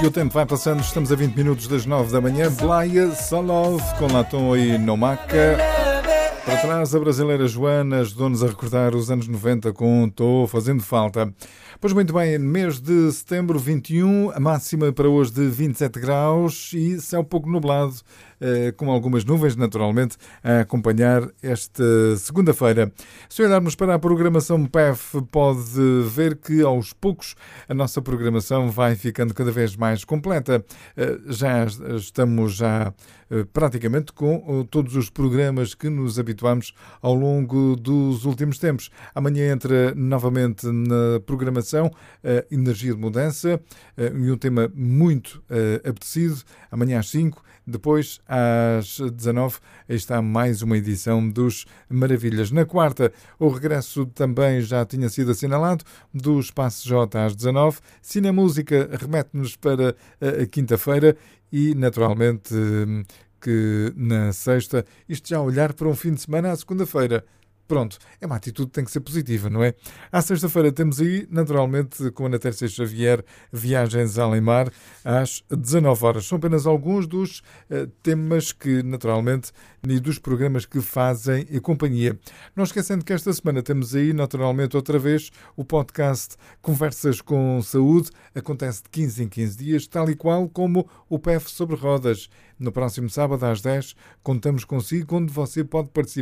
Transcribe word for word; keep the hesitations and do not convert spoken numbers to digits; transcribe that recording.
E o tempo vai passando, estamos a vinte minutos das nove da manhã. Blaia Solov com Latom e Nomaca. Para trás, a brasileira Joana ajudou-nos a recordar os anos noventa com Tô Fazendo Falta. Pois muito bem, mês de setembro, vinte e um, a máxima para hoje de vinte e sete graus e céu pouco nublado, com algumas nuvens, naturalmente, a acompanhar esta segunda-feira. Se olharmos para a programação P E F, pode ver que, aos poucos, a nossa programação vai ficando cada vez mais completa. Já estamos já praticamente com todos os programas que nos habituamos ao longo dos últimos tempos. Amanhã entra novamente na programação a Energia de Mudança e um tema muito apetecido. Amanhã às cinco, depois às dezanove, está mais uma edição dos Maravilhas. Na quarta, o regresso também já tinha sido assinalado do Espaço J às dezanove. Cinemúsica remete-nos para a quinta-feira e, naturalmente, que na sexta, isto já a olhar para um fim de semana à segunda-feira. Pronto, é uma atitude que tem que ser positiva, não é? À sexta-feira temos aí, naturalmente, com a Ana Tércia Xavier, Viagens Além Mar, às dezanove horas. São apenas alguns dos uh, temas que, naturalmente, e dos programas que fazem a companhia. Não esquecendo que esta semana temos aí, naturalmente, outra vez, o podcast Conversas com Saúde. Acontece de quinze em quinze dias, tal e qual como o P E F sobre rodas. No próximo sábado, às dez, contamos consigo, onde você pode participar.